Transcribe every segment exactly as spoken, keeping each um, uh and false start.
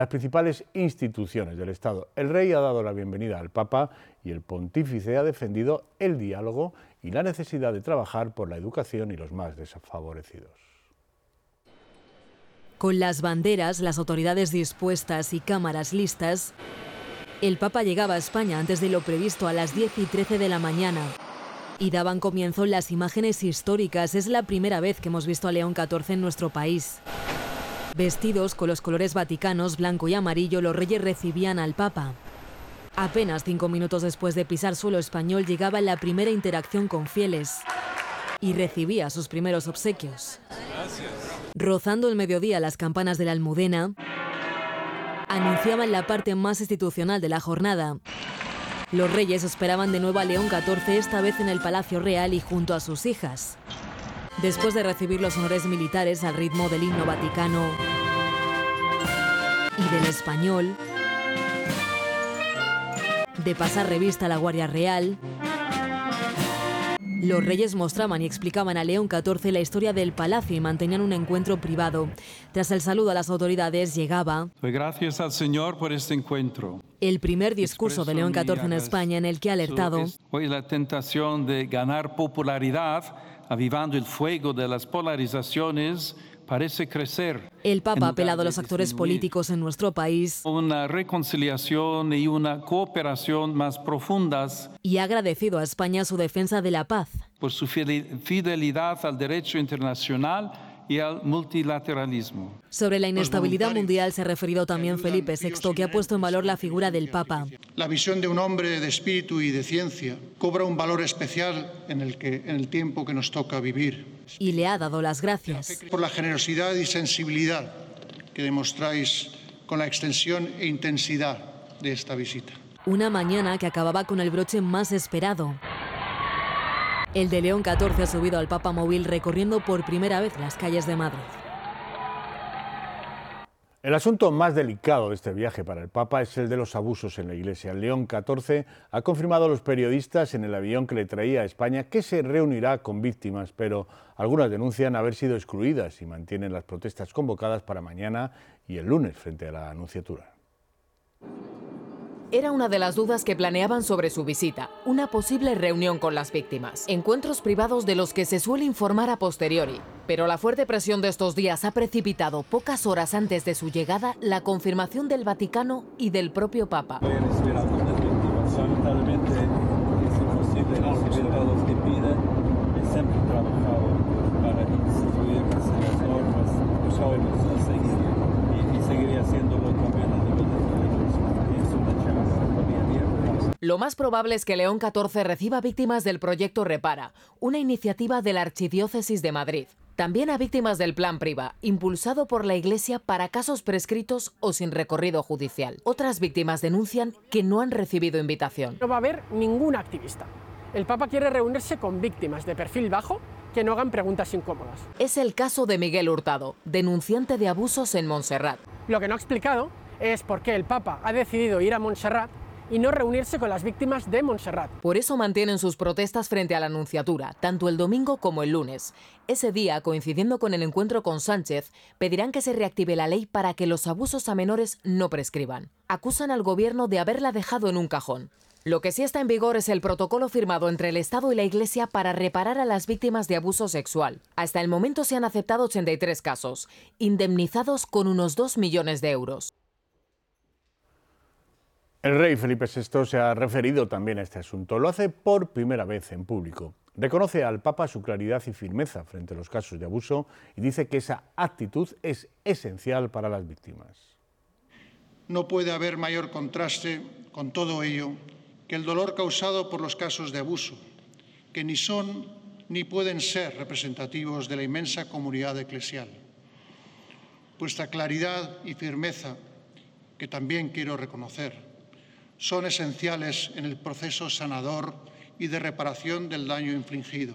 las principales instituciones del Estado. El rey ha dado la bienvenida al Papa y el pontífice ha defendido el diálogo y la necesidad de trabajar por la educación y los más desfavorecidos. Con las banderas, las autoridades dispuestas y cámaras listas, el Papa llegaba a España antes de lo previsto a las diez y trece de la mañana. Y daban comienzo las imágenes históricas. Es la primera vez que hemos visto a León catorce en nuestro país. Vestidos con los colores vaticanos, blanco y amarillo, los reyes recibían al Papa. Apenas cinco minutos después de pisar suelo español llegaba la primera interacción con fieles y recibía sus primeros obsequios. Gracias. Rozando el mediodía, las campanas de la Almudena anunciaban la parte más institucional de la jornada. Los reyes esperaban de nuevo a León catorce, esta vez en el Palacio Real y junto a sus hijas. Después de recibir los honores militares al ritmo del himno vaticano y del español, de pasar revista a la Guardia Real, los reyes mostraban y explicaban a León catorce la historia del palacio y mantenían un encuentro privado. Tras el saludo a las autoridades llegaba... Doy gracias al Señor por este encuentro. El primer discurso de León catorce en España, en el que ha alertado... Hoy la tentación de ganar popularidad, avivando el fuego de las polarizaciones, parece crecer. El Papa ha apelado a los actores políticos en nuestro país. Una reconciliación y una cooperación más profundas. Y ha agradecido a España su defensa de la paz. Por su fidelidad al derecho internacional y al multilateralismo. Sobre la inestabilidad mundial se ha referido también Felipe sexto, que ha puesto en valor la figura del Papa. La visión de un hombre de espíritu y de ciencia cobra un valor especial en el, que, en el tiempo que nos toca vivir. Y le ha dado las gracias. Por la generosidad y sensibilidad que demostráis con la extensión e intensidad de esta visita. Una mañana que acababa con el broche más esperado. El de León catorce ha subido al Papa móvil recorriendo por primera vez las calles de Madrid. El asunto más delicado de este viaje para el Papa es el de los abusos en la Iglesia. El León catorce ha confirmado a los periodistas en el avión que le traía a España que se reunirá con víctimas, pero algunas denuncian haber sido excluidas y mantienen las protestas convocadas para mañana y el lunes frente a la Anunciatura. Era una de las dudas que planeaban sobre su visita, una posible reunión con las víctimas. Encuentros privados de los que se suele informar a posteriori. Pero la fuerte presión de estos días ha precipitado, pocas horas antes de su llegada, la confirmación del Vaticano y del propio Papa. Voy a recibir a las víctimas. Lamentablemente es imposible recibir a los que piden. He siempre trabajado para instituir las normas que sabemos a seguir y, y seguiré haciéndolo también a nivel de la Iglesia. Es una charla abierta. Lo más probable es que León catorce reciba víctimas del proyecto Repara, una iniciativa de la Archidiócesis de Madrid. También a víctimas del Plan Priva, impulsado por la Iglesia para casos prescritos o sin recorrido judicial. Otras víctimas denuncian que no han recibido invitación. No va a haber ningún activista. El Papa quiere reunirse con víctimas de perfil bajo que no hagan preguntas incómodas. Es el caso de Miguel Hurtado, denunciante de abusos en Montserrat. Lo que no ha explicado es por qué el Papa ha decidido ir a Montserrat y no reunirse con las víctimas de Montserrat. Por eso mantienen sus protestas frente a la Anunciatura, tanto el domingo como el lunes. Ese día, coincidiendo con el encuentro con Sánchez, pedirán que se reactive la ley para que los abusos a menores no prescriban. Acusan al gobierno de haberla dejado en un cajón. Lo que sí está en vigor es el protocolo firmado entre el Estado y la Iglesia para reparar a las víctimas de abuso sexual. Hasta el momento se han aceptado ochenta y tres casos, indemnizados con unos dos millones de euros. El rey Felipe sexto se ha referido también a este asunto. Lo hace por primera vez en público. Reconoce al Papa su claridad y firmeza frente a los casos de abuso y dice que esa actitud es esencial para las víctimas. No puede haber mayor contraste con todo ello que el dolor causado por los casos de abuso, que ni son ni pueden ser representativos de la inmensa comunidad eclesial. Vuestra claridad y firmeza, que también quiero reconocer, son esenciales en el proceso sanador y de reparación del daño infligido.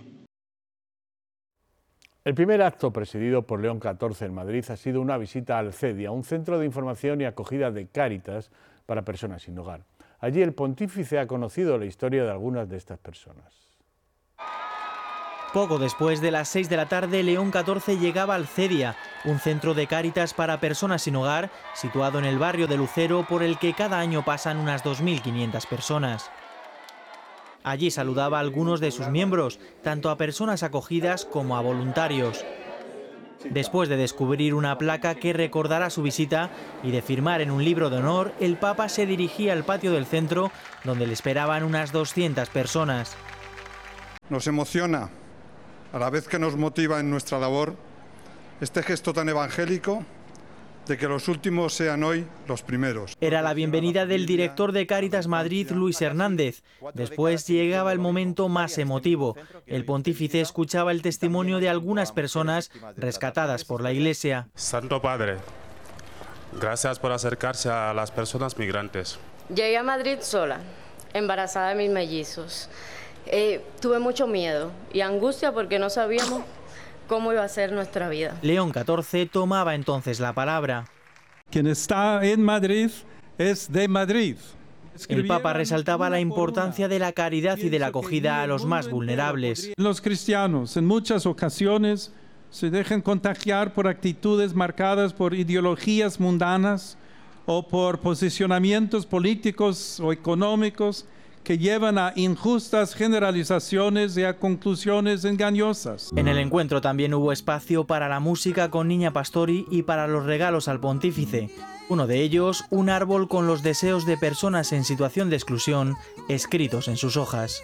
El primer acto presidido por León catorce en Madrid ha sido una visita al CEDIA, un centro de información y acogida de Cáritas para personas sin hogar. Allí el pontífice ha conocido la historia de algunas de estas personas. Poco después de las seis de la tarde, León catorce llegaba al Cedia, un centro de Cáritas para personas sin hogar, situado en el barrio de Lucero, por el que cada año pasan unas dos mil quinientas personas. Allí saludaba a algunos de sus miembros, tanto a personas acogidas como a voluntarios. Después de descubrir una placa que recordará su visita y de firmar en un libro de honor, el Papa se dirigía al patio del centro, donde le esperaban unas doscientas personas. Nos emociona, a la vez que nos motiva en nuestra labor, este gesto tan evangélico de que los últimos sean hoy los primeros. Era la bienvenida del director de Cáritas Madrid, Luis Hernández. Después llegaba el momento más emotivo. El pontífice escuchaba el testimonio de algunas personas rescatadas por la Iglesia. Santo Padre, gracias por acercarse a las personas migrantes. Llegué a Madrid sola, embarazada de mis mellizos. Eh, tuve mucho miedo y angustia porque no sabíamos cómo iba a ser nuestra vida. León catorce tomaba entonces la palabra. Quien está en Madrid es de Madrid. El Papa resaltaba la importancia de la caridad y de la acogida a los más vulnerables. Los cristianos en muchas ocasiones se dejan contagiar por actitudes marcadas por ideologías mundanas o por posicionamientos políticos o económicos que llevan a injustas generalizaciones y a conclusiones engañosas. En el encuentro también hubo espacio para la música con Niña Pastori y para los regalos al pontífice. Uno de ellos, un árbol con los deseos de personas en situación de exclusión escritos en sus hojas.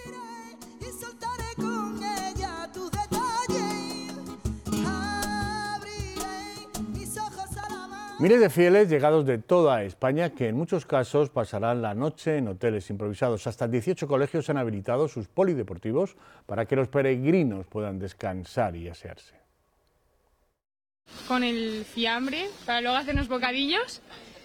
Miles de fieles llegados de toda España que en muchos casos pasarán la noche en hoteles improvisados. Hasta dieciocho colegios han habilitado sus polideportivos para que los peregrinos puedan descansar y asearse. Con el fiambre para luego hacer unos bocadillos,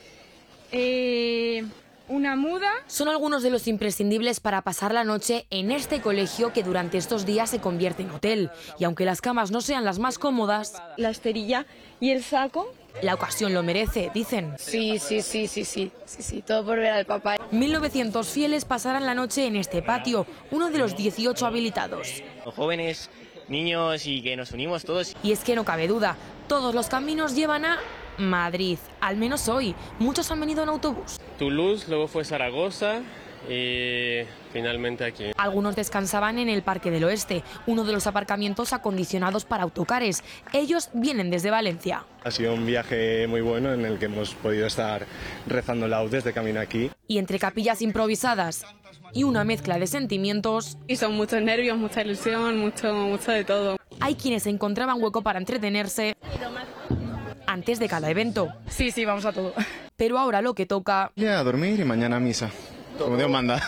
eh, una muda. Son algunos de los imprescindibles para pasar la noche en este colegio que durante estos días se convierte en hotel. Y aunque las camas no sean las más cómodas, la esterilla y el saco. La ocasión lo merece, dicen. Sí, sí, sí, sí, sí, sí, sí, todo por ver al papá. mil novecientos fieles pasarán la noche en este patio, uno de los dieciocho habilitados. Los jóvenes, niños y que nos unimos todos. Y es que no cabe duda, todos los caminos llevan a Madrid, al menos hoy. Muchos han venido en autobús. Toulouse, luego fue Zaragoza y finalmente aquí. Algunos descansaban en el Parque del Oeste, uno de los aparcamientos acondicionados para autocares. Ellos vienen desde Valencia. Ha sido un viaje muy bueno en el que hemos podido estar rezando laudes de camino aquí. Y entre capillas improvisadas y una mezcla de sentimientos. Y son muchos nervios, mucha ilusión, mucho, mucho de todo. Hay quienes encontraban hueco para entretenerse antes de cada evento. Sí, sí, vamos a todo. Pero ahora lo que toca... Ya, a dormir y mañana a misa, como Dios manda.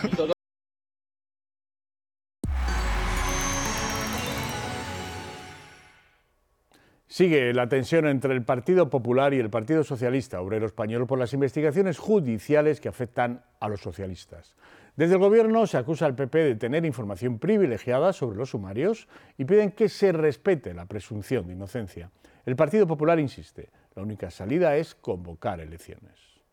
Sigue la tensión entre el Partido Popular y el Partido Socialista Obrero Español por las investigaciones judiciales que afectan a los socialistas. Desde el Gobierno se acusa al P P de tener información privilegiada sobre los sumarios y piden que se respete la presunción de inocencia. El Partido Popular insiste, la única salida es convocar elecciones.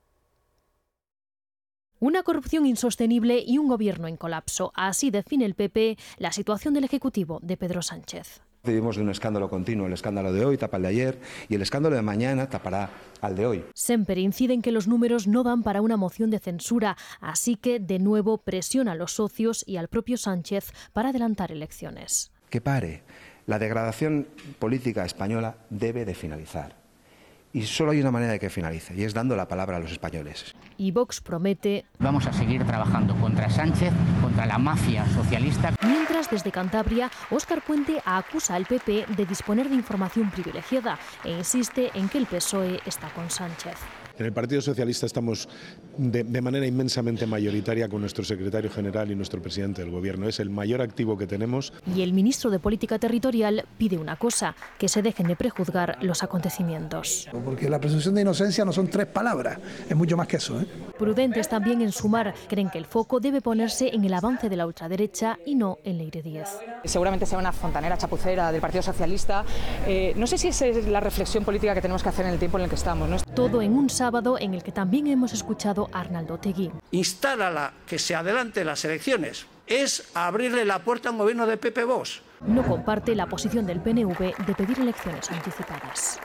Una corrupción insostenible y un gobierno en colapso. Así define el P P la situación del Ejecutivo de Pedro Sánchez. Vivimos de un escándalo continuo. El escándalo de hoy tapa el de ayer y el escándalo de mañana tapará al de hoy. Semper incide en que los números no dan para una moción de censura, así que de nuevo presiona a los socios y al propio Sánchez para adelantar elecciones. Que pare. La degradación política española debe de finalizar. Y solo hay una manera de que finalice, y es dando la palabra a los españoles. Y Vox promete... Vamos a seguir trabajando contra Sánchez, contra la mafia socialista. Mientras, desde Cantabria, Óscar Puente acusa al P P de disponer de información privilegiada e insiste en que el P S O E está con Sánchez. En el Partido Socialista estamos de, de manera inmensamente mayoritaria con nuestro secretario general y nuestro presidente del Gobierno. Es el mayor activo que tenemos. Y el ministro de Política Territorial pide una cosa, que se dejen de prejuzgar los acontecimientos. Porque la presunción de inocencia no son tres palabras, es mucho más que eso, ¿eh? Prudentes también en Sumar, creen que el foco debe ponerse en el avance de la ultraderecha y no en Leire Díez. Seguramente sea una fontanera chapucera del Partido Socialista. Eh, no sé si esa es la reflexión política que tenemos que hacer en el tiempo en el que estamos, ¿no? Todo en un sábado en el que también hemos escuchado a Arnaldo Otegi. Instar a la que se adelante las elecciones es abrirle la puerta a un gobierno de P P Vox. No comparte la posición del P N V de pedir elecciones anticipadas.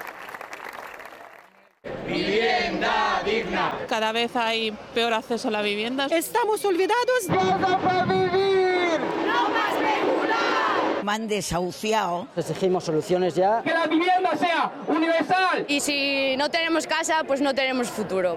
Vivienda digna. Cada vez hay peor acceso a la vivienda. Estamos olvidados. ¡Casa para vivir! ¡No más regular! Me han desahuciado. Exigimos soluciones ya. ¡Que la vivienda sea universal! Y si no tenemos casa, pues no tenemos futuro.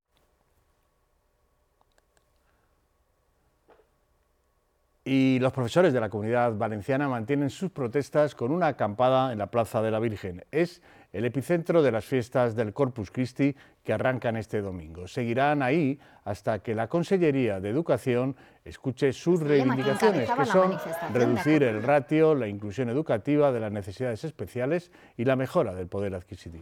Y los profesores de la Comunidad Valenciana mantienen sus protestas con una acampada en la Plaza de la Virgen. Es el epicentro de las fiestas del Corpus Christi que arrancan este domingo. Seguirán ahí hasta que la Consellería de Educación escuche sus reivindicaciones, que son reducir el ratio, la inclusión educativa de las necesidades especiales y la mejora del poder adquisitivo.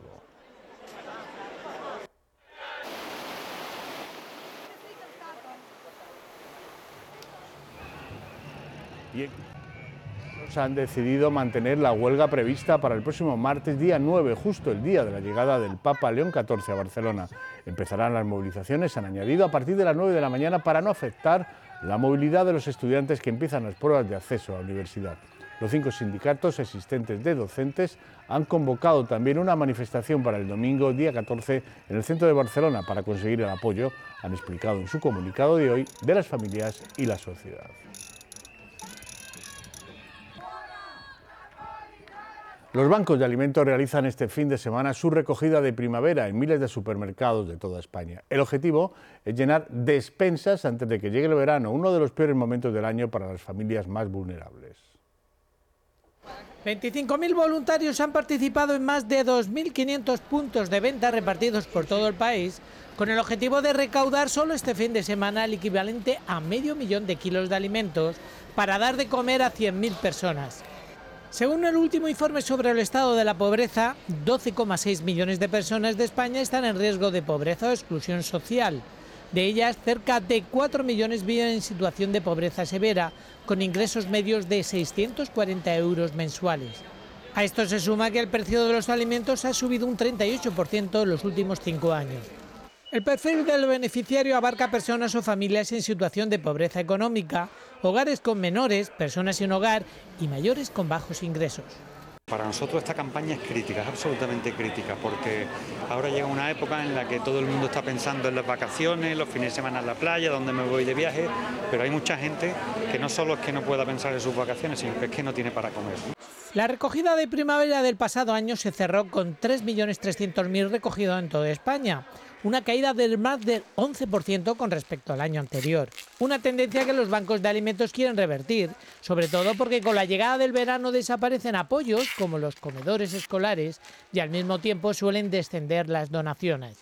Y han decidido mantener la huelga prevista para el próximo martes, día nueve, justo el día de la llegada del Papa León catorce a Barcelona. Empezarán las movilizaciones, han añadido, a partir de las nueve de la mañana para no afectar la movilidad de los estudiantes que empiezan las pruebas de acceso a la universidad. Los cinco sindicatos existentes de docentes han convocado también una manifestación para el domingo, día catorce, en el centro de Barcelona para conseguir el apoyo, han explicado en su comunicado de hoy, de las familias y la sociedad. Los bancos de alimentos realizan este fin de semana su recogida de primavera en miles de supermercados de toda España. El objetivo es llenar despensas antes de que llegue el verano, uno de los peores momentos del año para las familias más vulnerables. veinticinco mil voluntarios han participado en más de dos mil quinientos puntos de venta repartidos por todo el país, con el objetivo de recaudar solo este fin de semana el equivalente a medio millón de kilos de alimentos para dar de comer a cien mil personas. Según el último informe sobre el estado de la pobreza, doce coma seis millones de personas de España están en riesgo de pobreza o exclusión social. De ellas, cerca de cuatro millones viven en situación de pobreza severa, con ingresos medios de seiscientos cuarenta euros mensuales. A esto se suma que el precio de los alimentos ha subido un treinta y ocho por ciento en los últimos cinco años. El perfil del beneficiario abarca personas o familias en situación de pobreza económica, hogares con menores, personas sin hogar y mayores con bajos ingresos. Para nosotros esta campaña es crítica, es absolutamente crítica, porque ahora llega una época en la que todo el mundo está pensando en las vacaciones, los fines de semana en la playa, dónde me voy de viaje, pero hay mucha gente que no solo es que no pueda pensar en sus vacaciones, sino que es que no tiene para comer. La recogida de primavera del pasado año se cerró con tres millones trescientos mil recogidos en toda España, una caída del más del once por ciento con respecto al año anterior. Una tendencia que los bancos de alimentos quieren revertir, sobre todo porque con la llegada del verano desaparecen apoyos como los comedores escolares y al mismo tiempo suelen descender las donaciones.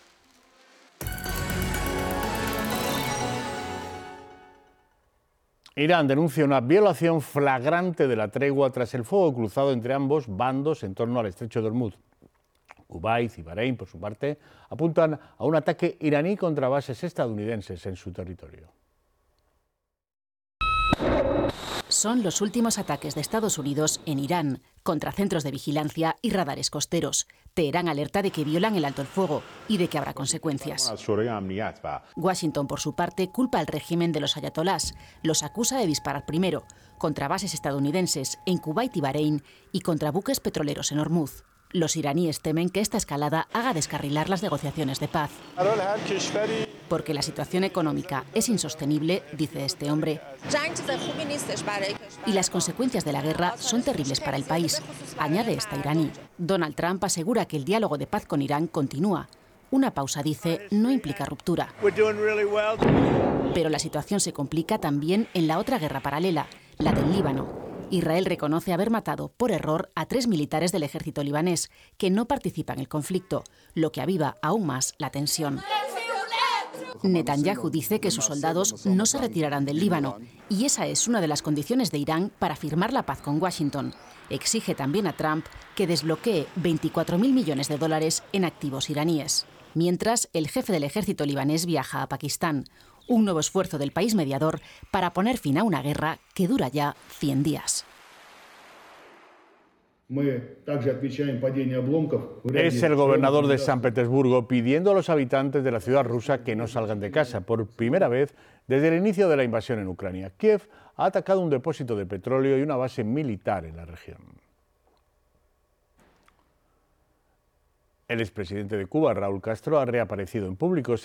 Irán denuncia una violación flagrante de la tregua tras el fuego cruzado entre ambos bandos en torno al estrecho de Hormuz. Kuwait y Bahrein, por su parte, apuntan a un ataque iraní contra bases estadounidenses en su territorio. Son los últimos ataques de Estados Unidos en Irán contra centros de vigilancia y radares costeros. Teherán alerta de que violan el alto el fuego y de que habrá consecuencias. Washington, por su parte, culpa al régimen de los ayatolás. Los acusa de disparar primero contra bases estadounidenses en Kuwait y Bahrein y contra buques petroleros en Hormuz. Los iraníes temen que esta escalada haga descarrilar las negociaciones de paz. Porque la situación económica es insostenible, dice este hombre, y las consecuencias de la guerra son terribles para el país, añade esta iraní. Donald Trump asegura que el diálogo de paz con Irán continúa. Una pausa, dice, no implica ruptura. Pero la situación se complica también en la otra guerra paralela, la del Líbano. Israel reconoce haber matado por error a tres militares del ejército libanés que no participan en el conflicto, lo que aviva aún más la tensión. Netanyahu dice que sus soldados no se retirarán del Líbano y esa es una de las condiciones de Irán para firmar la paz con Washington. Exige también a Trump que desbloquee veinticuatro mil millones de dólares en activos iraníes. Mientras, el jefe del ejército libanés viaja a Pakistán, un nuevo esfuerzo del país mediador para poner fin a una guerra que dura ya cien días. Es el gobernador de San Petersburgo pidiendo a los habitantes de la ciudad rusa que no salgan de casa por primera vez desde el inicio de la invasión en Ucrania. Kiev ha atacado un depósito de petróleo y una base militar en la región. El expresidente de Cuba, Raúl Castro, ha reaparecido en público.